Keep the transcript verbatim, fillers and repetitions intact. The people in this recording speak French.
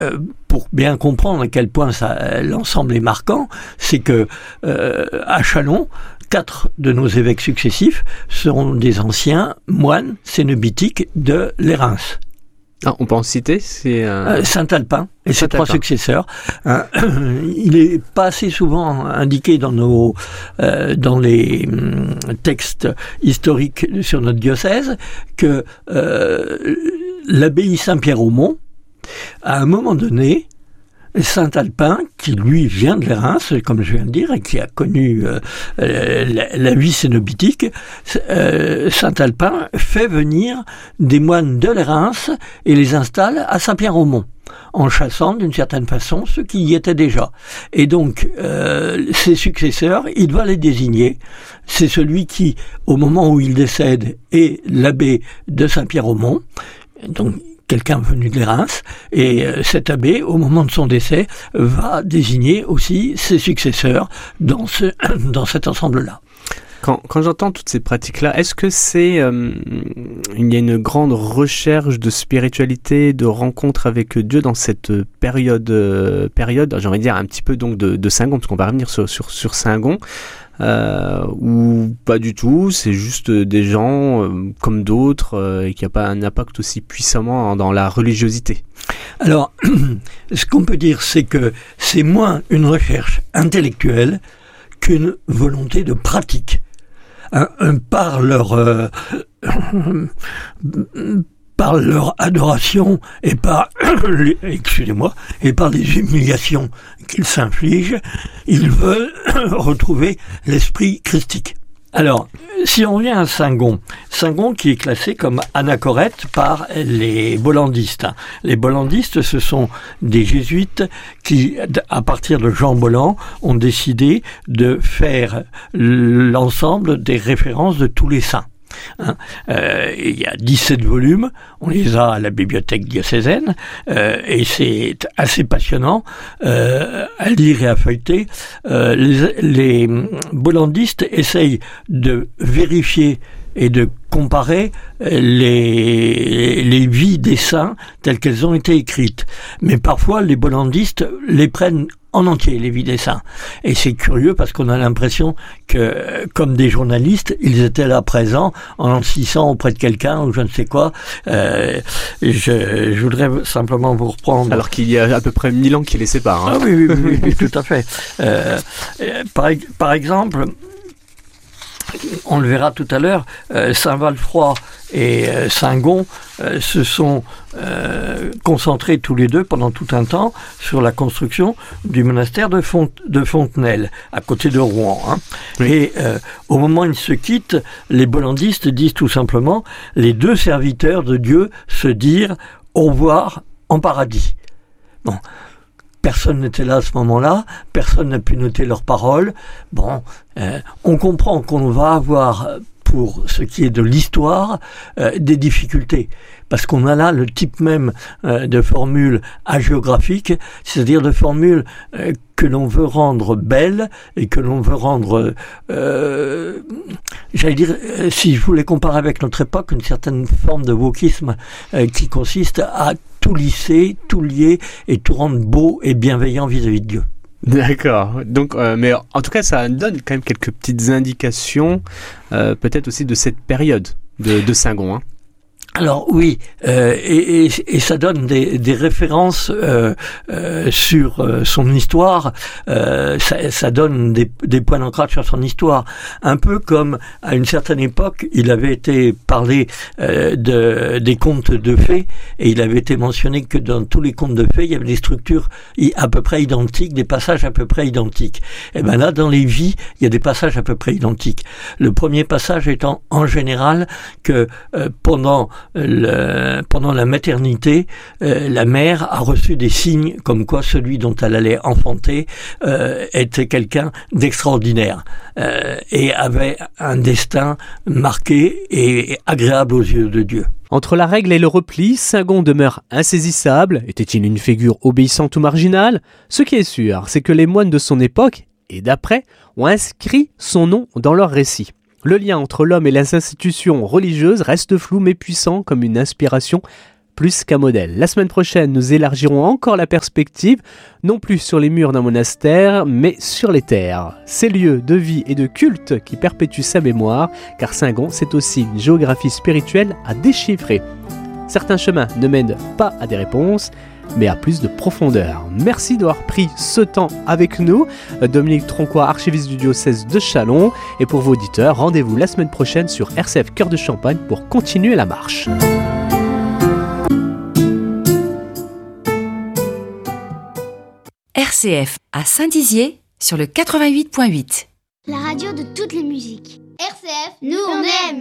euh, pour bien comprendre à quel point ça, l'ensemble est marquant, c'est que euh, à Châlons, quatre de nos évêques successifs seront des anciens moines cénobitiques de Lérins. Ah, on peut en citer, c'est euh... Euh, Saint-Alpin et ses trois successeurs. Euh, il est pas assez souvent indiqué dans nos euh, dans les hum, textes historiques sur notre diocèse que euh, l'abbaye Saint-Pierre-au-Mont, à un moment donné, Saint-Alpin, qui lui vient de Lérins, comme je viens de dire, et qui a connu euh, la, la vie cénobitique, euh, Saint-Alpin fait venir des moines de Lérins et les installe à Saint-Pierre-au-Mont, en chassant d'une certaine façon ceux qui y étaient déjà. Et donc, euh, ses successeurs, il doit les désigner. C'est celui qui, au moment où il décède, est l'abbé de Saint-Pierre-au-Mont. Donc, quelqu'un venu de Lérins, et euh, cet abbé, au moment de son décès, va désigner aussi ses successeurs dans, ce, dans cet ensemble-là. Quand, quand j'entends toutes ces pratiques-là, est-ce que c'est euh, il y a une grande recherche de spiritualité, de rencontre avec Dieu dans cette période, euh, période, j'ai envie de dire un petit peu donc de, de Saint-Gon, parce qu'on va revenir sur, sur, sur Saint-Gon, euh, ou pas du tout, c'est juste des gens euh, comme d'autres euh, et qui n'ont pas un impact aussi puissamment dans la religiosité? Alors, ce qu'on peut dire, c'est que c'est moins une recherche intellectuelle qu'une volonté de pratique. Un, un, par leur euh, par leur adoration et par les, excusez-moi et par les humiliations qu'ils s'infligent, ils veulent retrouver l'esprit christique. Alors, si on vient à Saint-Gon, Saint-Gon qui est classé comme anachorète par les bollandistes. Les bollandistes, ce sont des jésuites qui, à partir de Jean Bolland, ont décidé de faire l'ensemble des références de tous les saints. Hein, euh, il y a dix-sept volumes, on les a à la bibliothèque diocésaine, euh, et c'est assez passionnant euh, à lire et à feuilleter. Euh, les, les bollandistes essayent de vérifier et de comparer les, les vies des saints telles qu'elles ont été écrites. Mais parfois, les bollandistes les prennent en entier, les vies des saints. Et c'est curieux parce qu'on a l'impression que, comme des journalistes, ils étaient là présents en insistant auprès de quelqu'un ou je ne sais quoi. Euh, je, je voudrais simplement vous reprendre. Alors qu'il y a à peu près mille ans qui les séparent. Hein. Ah oui, oui, oui, oui, oui, tout à fait. Euh, par, par exemple, on le verra tout à l'heure, euh, Saint-Walfroy et euh, Saint-Gon euh, se sont euh, concentrés tous les deux pendant tout un temps sur la construction du monastère de, Font- de Fontenelle, à côté de Rouen. Hein. Oui. Et euh, au moment où ils se quittent, les bollandistes disent tout simplement « Les deux serviteurs de Dieu se dirent au revoir en paradis ». Bon. Personne n'était là à ce moment-là, personne n'a pu noter leurs paroles. Bon, euh, on comprend qu'on va avoir, pour ce qui est de l'histoire, euh, des difficultés. Parce qu'on a là le type même euh, de formule hagiographique, c'est-à-dire de formule euh, que l'on veut rendre belle et que l'on veut rendre, euh, j'allais dire, euh, si je voulais comparer avec notre époque, une certaine forme de wokisme euh, qui consiste à tout lisser, tout lier et tout rendre beau et bienveillant vis-à-vis de Dieu. D'accord. Donc, euh, mais en tout cas, ça donne quand même quelques petites indications, euh, peut-être aussi de cette période de, de Saint-Gon. Hein. Alors oui, euh, et, et, et ça donne des, des références euh, euh, sur euh, son histoire, euh, ça, ça donne des, des points d'ancrage sur son histoire, un peu comme à une certaine époque, il avait été parlé euh, de, des contes de fées, et il avait été mentionné que dans tous les contes de fées, il y avait des structures à peu près identiques, des passages à peu près identiques. Et ben là, dans les vies, il y a des passages à peu près identiques. Le premier passage étant en général que euh, pendant Le, pendant la maternité, euh, la mère a reçu des signes comme quoi celui dont elle allait enfanter euh, était quelqu'un d'extraordinaire euh, et avait un destin marqué et agréable aux yeux de Dieu. Entre la règle et le repli, Saint-Gon demeure insaisissable. Était-il une figure obéissante ou marginale ? Ce qui est sûr, c'est que les moines de son époque, et d'après, ont inscrit son nom dans leurs récits. Le lien entre l'homme et les institutions religieuses reste flou mais puissant comme une inspiration plus qu'un modèle. La semaine prochaine, nous élargirons encore la perspective, non plus sur les murs d'un monastère, mais sur les terres. Ces lieux de vie et de culte qui perpétuent sa mémoire, car Saint-Gon, c'est aussi une géographie spirituelle à déchiffrer. Certains chemins ne mènent pas à des réponses, mais à plus de profondeur. Merci d'avoir pris ce temps avec nous. Dominique Tronquois, archiviste du diocèse de Châlons. Et pour vos auditeurs, rendez-vous la semaine prochaine sur R C F Cœur de Champagne pour continuer la marche. R C F à Saint-Dizier sur le quatre-vingt-huit point huit. La radio de toutes les musiques. R C F, nous on aime.